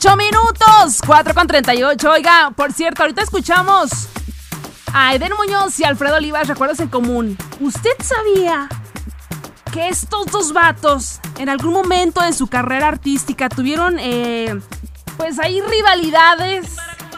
38 minutos, 4:38. Oiga, por cierto, ahorita escuchamos a Eden Muñoz y Alfredo Olivas, Recuerdos en Común. ¿Usted sabía que estos dos vatos en algún momento de su carrera artística tuvieron, pues ahí rivalidades?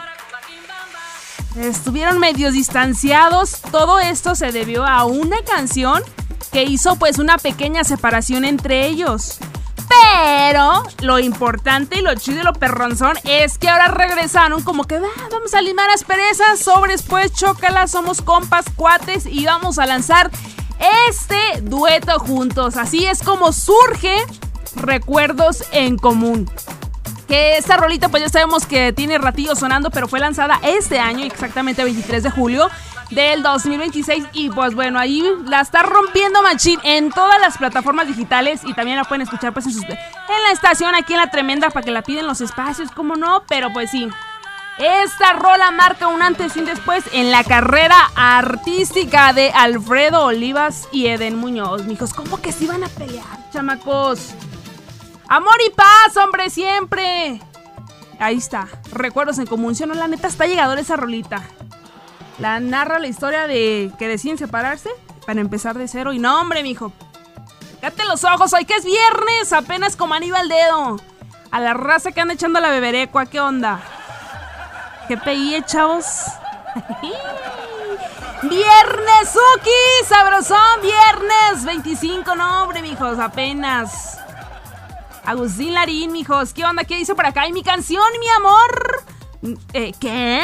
Estuvieron medios distanciados. Todo esto se debió a una canción que hizo pues una pequeña separación entre ellos. Pero lo importante y lo chido y lo perronzón es que ahora regresaron como que vamos a limar asperezas, sobres pues, chócala, somos compas, cuates y vamos a lanzar este dueto juntos. Así es como surge Recuerdos en Común. Que esta rolita pues ya sabemos que tiene ratillo sonando, pero fue lanzada este año, exactamente 23 de julio del 2026. Y pues bueno, ahí la está rompiendo machín en todas las plataformas digitales. Y también la pueden escuchar pues en la estación aquí en La Tremenda, para que la piden los espacios, como no. Pero pues sí, esta rola marca un antes y un después en la carrera artística de Alfredo Olivas y Eden Muñoz. Mijos, ¿cómo que se iban a pelear, chamacos? Amor y paz, hombre, siempre. Ahí está, Recuerdos en Común. ¿Sí o no? La neta está llegadora esa rolita. La narra la historia de que deciden separarse para empezar de cero. Y no, hombre, mijo, cállate los ojos, hoy que es viernes, apenas como anillo al dedo. A la raza que anda echando la beberecua, ¿qué onda? ¿Qué pegué, chavos? Viernes, Suki, sabrosón, viernes 25, no, hombre, mijos, apenas. Agustín Larín, mijos, ¿qué onda? ¿Qué dice por acá? ¿Y mi canción, mi amor? ¿Qué?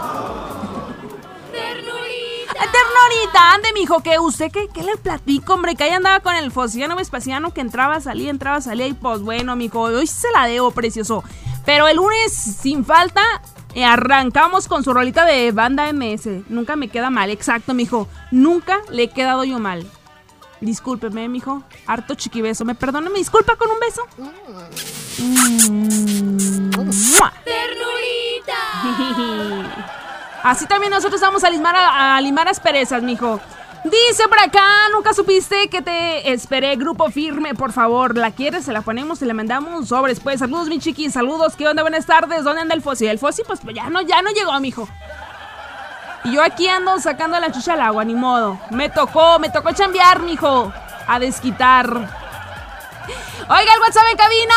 Ternurita, ande, mijo, que usted, ¿qué le platico, hombre? Que ahí andaba con el Fosiano Vespasiano, que entraba, salía, y pues bueno, mijo, hoy se la debo, precioso. Pero el lunes, sin falta, arrancamos con su rolita de Banda MS. Nunca me queda mal, exacto, mijo, nunca le he quedado yo mal. Discúlpeme, mijo, harto chiquibeso. ¿Me perdona? ¿Me disculpa con un beso? ¡Ternurita! Así también nosotros vamos a limar asperezas, mijo. Dice por acá, nunca supiste que te esperé, Grupo Firme, por favor. ¿La quieres? Se la ponemos y le mandamos sobres. Pues saludos, mi chiqui, saludos. ¿Qué onda? Buenas tardes. ¿Dónde anda el Fosi? El Fosi, pues ya no llegó, mijo. Y yo aquí ando sacando la chucha al agua, ni modo. Me tocó chambear, mijo. A desquitar. Oiga, el WhatsApp en cabina,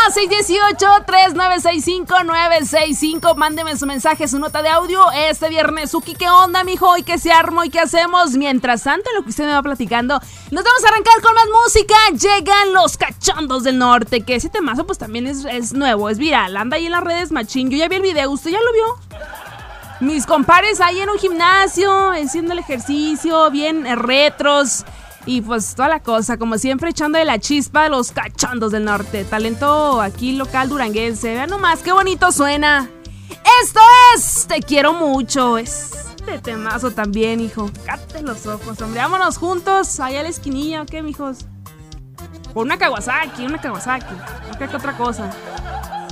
618-3965-965. Mándeme su mensaje, su nota de audio. Este viernes, Suki, ¿qué onda, mijo? ¿Y qué se armó y qué hacemos? Mientras tanto, lo que usted me va platicando, nos vamos a arrancar con más música. Llegan los Cachondos del Norte, que ese temazo pues también es nuevo, es viral. Anda ahí en las redes, machín. Yo ya vi el video, ¿usted ya lo vio? Mis compares ahí en un gimnasio, haciendo el ejercicio, bien retros. Y pues toda la cosa, como siempre, echando de la chispa de los Cachondos del Norte. Talento aquí local duranguense. Vean nomás qué bonito suena. Esto es Te Quiero Mucho. Este temazo también, hijo. Cállate los ojos, hombre. Vámonos juntos allá a la esquinilla, ¿o qué, mijos? Por una Kawasaki. No creo que otra cosa.